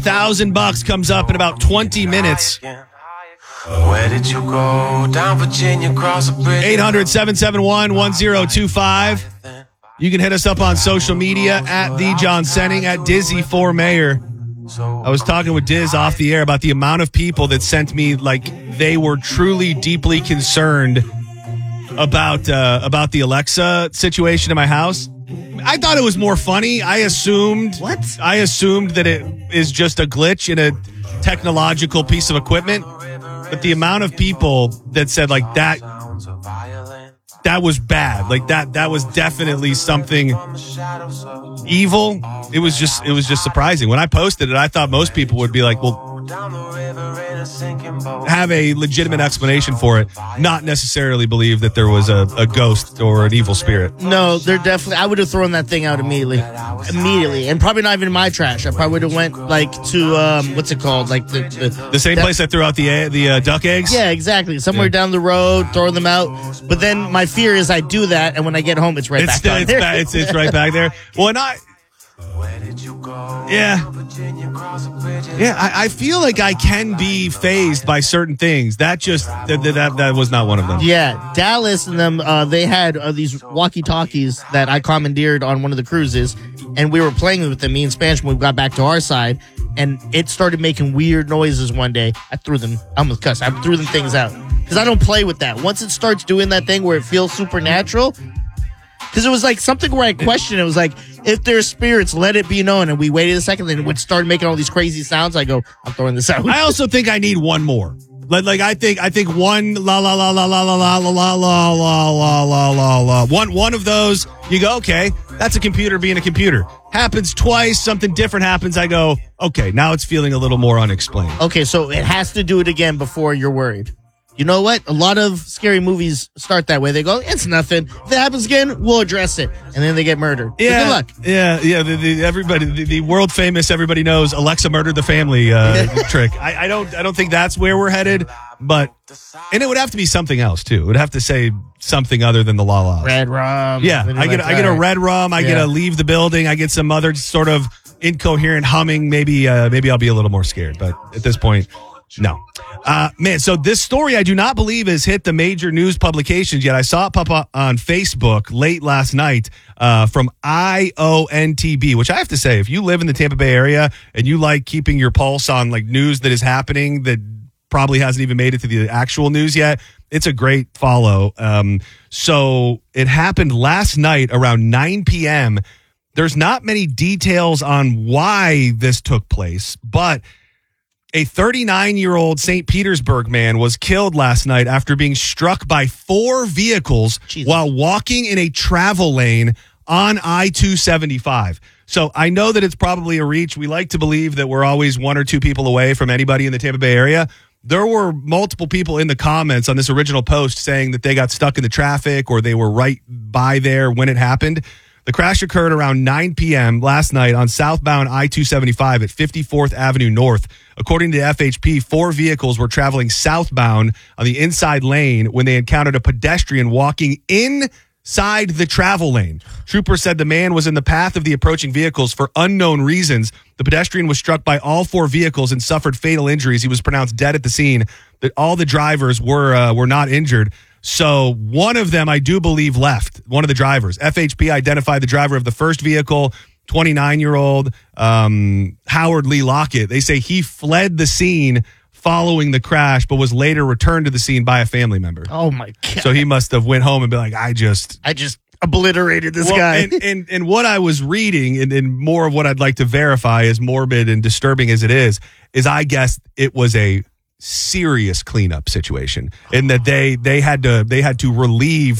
$1,000 comes up in about 20 minutes. Where did you go? Down Virginia, cross a bridge. 800-771-1025. You can hit us up on social media at The John Senning, at Dizzy for Mayor. I was talking with Diz off the air about the amount of people that sent me like they were truly deeply concerned about the Alexa situation in my house. I thought it was more funny. I assumed that it is just a glitch in a technological piece of equipment. But the amount of people that said like that was bad. Like that was definitely something evil. It was just surprising. When I posted it, I thought most people would be like, well, have a legitimate explanation for it, not necessarily believe that there was a ghost or an evil spirit. No, they're definitely, I would have thrown that thing out immediately, and probably not even in my trash. I probably would have went like to what's it called, like the same place I threw out the duck eggs. Yeah, exactly. Somewhere down the road, throw them out. But then my fear is I do that, and when I get home, it's right back there. It's right back there. Well, and I feel like I can be fazed by certain things. That was not one of them. Yeah, Dallas and them, they had these walkie-talkies that I commandeered on one of the cruises, and we were playing with them, me and Spanish, when we got back to our side, and it started making weird noises one day. I threw them things out. Because I don't play with that. Once it starts doing that thing where it feels supernatural, because it was like something where I questioned. It was like, if there's spirits, let it be known. And we waited a second, then it would start making all these crazy sounds. I go, I'm throwing this out. I also think I need one more. Like I think one la la la la la la la la la la la la la la. One of those, you go, okay, that's a computer being a computer. Happens twice, something different happens. I go, okay, now it's feeling a little more unexplained. Okay, so it has to do it again before you're worried. You know what? A lot of scary movies start that way. They go, it's nothing. If it happens again, we'll address it. And then they get murdered. Yeah. So good luck. Yeah. The world famous, everybody knows Alexa murdered the family trick. I don't think that's where we're headed, and it would have to be something else too. It would have to say something other than the la la. Red rum. Yeah. I get a red rum. I get a leave the building. I get some other sort of incoherent humming. Maybe I'll be a little more scared, but at this point, no. Man, so this story I do not believe has hit the major news publications yet. I saw it pop up on Facebook late last night from IONTB, which I have to say, if you live in the Tampa Bay area and you like keeping your pulse on like news that is happening that probably hasn't even made it to the actual news yet, it's a great follow. So it happened last night around 9 p.m. There's not many details on why this took place, but a 39-year-old St. Petersburg man was killed last night after being struck by 4 vehicles while walking in a travel lane on I-275. So I know that it's probably a reach. We like to believe that we're always 1 or 2 people away from anybody in the Tampa Bay area. There were multiple people in the comments on this original post saying that they got stuck in the traffic or they were right by there when it happened. The crash occurred around 9 p.m. last night on southbound I-275 at 54th Avenue North. According to FHP, 4 vehicles were traveling southbound on the inside lane when they encountered a pedestrian walking inside the travel lane. Troopers said the man was in the path of the approaching vehicles for unknown reasons. The pedestrian was struck by all 4 vehicles and suffered fatal injuries. He was pronounced dead at the scene. All the drivers were not injured. So one of them, I do believe, left. One of the drivers. FHP identified the driver of the first vehicle, 29-year-old Howard Lee Lockett. They say he fled the scene following the crash, but was later returned to the scene by a family member. Oh, my God. So he must have went home and been like, I just obliterated this guy. And what I was reading, and more of what I'd like to verify, as morbid and disturbing as it is I guess it was a serious cleanup situation in that they had to relieve